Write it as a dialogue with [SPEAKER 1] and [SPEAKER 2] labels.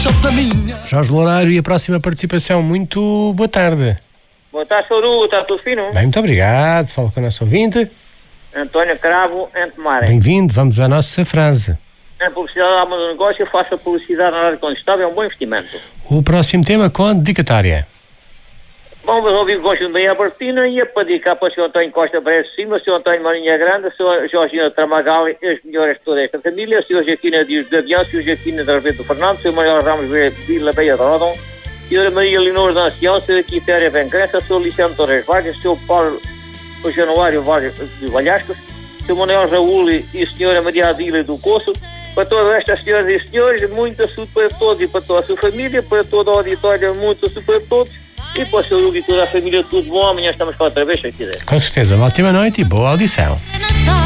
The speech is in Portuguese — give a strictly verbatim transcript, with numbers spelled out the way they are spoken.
[SPEAKER 1] Jorge Loureiro e a próxima participação. Muito boa tarde.
[SPEAKER 2] Boa tarde, Soru, está tudo fino?
[SPEAKER 1] Bem, muito obrigado. Falo com o nosso ouvinte.
[SPEAKER 2] António Cravo, em Tomara.
[SPEAKER 1] Bem-vindo, vamos à nossa frase.
[SPEAKER 2] A publicidade dá um negócio, eu faço a publicidade na área contestável, é um bom investimento.
[SPEAKER 1] O próximo tema com dedicatória.
[SPEAKER 2] Vamos ouvir o Conjunto da Albertina e a para dedicar para o senhor António Costa Breve Cima, o senhor António Marinha Grande, o senhor Jorginho Tramagali, as melhores de toda esta família, o senhor Jaquina Dias de Avião, o senhor Jaquina de Arbeto Fernando, o senhor Manuel Ramos Vila Beia de Rodão, a senhora Maria Leonor da Ancião, o senhor Quitéria Vencrença, o senhor Luciano Torres Vargas, o senhor Paulo o Januário Vargas de Valhascos, o senhor Manuel Raul e a senhora Maria Adília do Coço. Para todas estas senhoras e senhores, muita saúde para todos e para toda a sua família, para toda a auditória, muita saúde para todos e para o seu Hugo e toda a família, tudo bom. Amanhã estamos cá outra vez, se quiser.
[SPEAKER 1] Com certeza, uma ótima noite e boa audição.